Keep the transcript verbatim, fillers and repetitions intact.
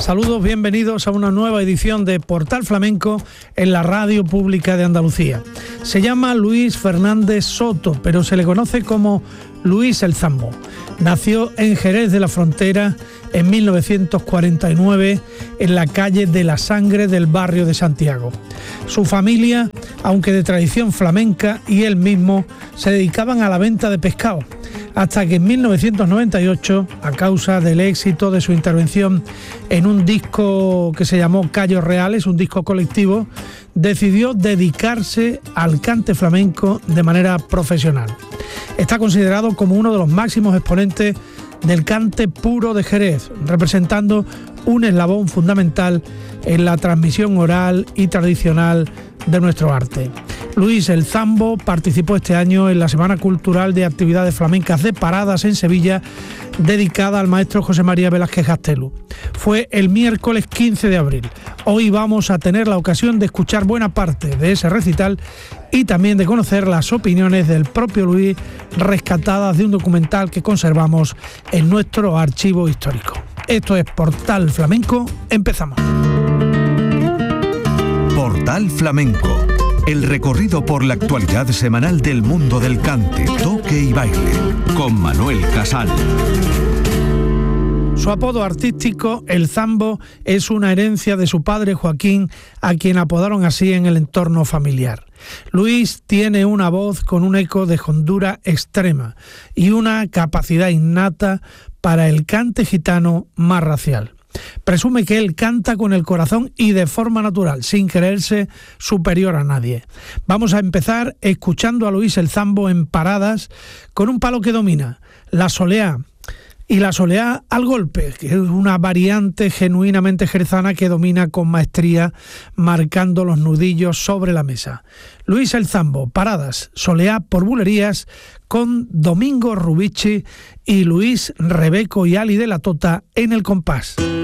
Saludos, bienvenidos a una nueva edición de Portal Flamenco en la Radio Pública de Andalucía. Se llama Luis Fernández Soto, pero se le conoce como Luis el Zambo. Nació en Jerez de la Frontera en mil novecientos cuarenta y nueve en la calle de la Sangre del barrio de Santiago. Su familia, aunque de tradición flamenca, y él mismo se dedicaban a la venta de pescado, hasta que en mil novecientos noventa y ocho, a causa del éxito de su intervención en un disco que se llamó Callos Reales, un disco colectivo, decidió dedicarse al cante flamenco de manera profesional. Está considerado como uno de los máximos exponentes del cante puro de Jerez, representando un eslabón fundamental en la transmisión oral y tradicional de nuestro arte. Luis el Zambo participó este año en la Semana Cultural de Actividades Flamencas de Paradas en Sevilla, dedicada al maestro José María Velázquez Gastelu. Fue el miércoles quince de abril. Hoy vamos a tener la ocasión de escuchar buena parte de ese recital y también de conocer las opiniones del propio Luis, rescatadas de un documental que conservamos en nuestro archivo histórico. Esto es Portal Flamenco, empezamos. Portal Flamenco, el recorrido por la actualidad semanal del mundo del cante, toque y baile, con Manuel Casal. Su apodo artístico, El Zambo, es una herencia de su padre Joaquín, a quien apodaron así en el entorno familiar. Luis tiene una voz con un eco de hondura extrema y una capacidad innata para el cante gitano más racial. Presume que él canta con el corazón y de forma natural, sin creerse superior a nadie. Vamos a empezar escuchando a Luis el Zambo en Paradas con un palo que domina, la soleá. Y la soleá al golpe, que es una variante genuinamente jerezana que domina con maestría, marcando los nudillos sobre la mesa. Luis el Zambo, Paradas, soleá por bulerías, con Domingo Rubici y Luis Rebeco y Ali de la Tota en el compás.